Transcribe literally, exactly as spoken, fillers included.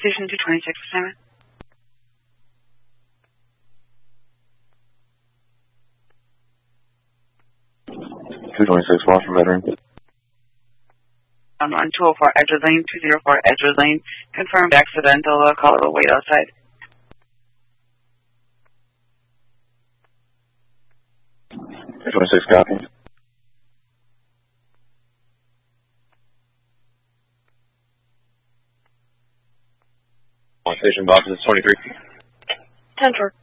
Station two twenty-six, assignment. two twenty-six, Washington veteran. On two oh four Edgewood Lane, two oh four Edgewood Lane. Confirmed accidental. Uh, call it a wait outside. two twenty-six, copy. On station boxes twenty-three. ten four.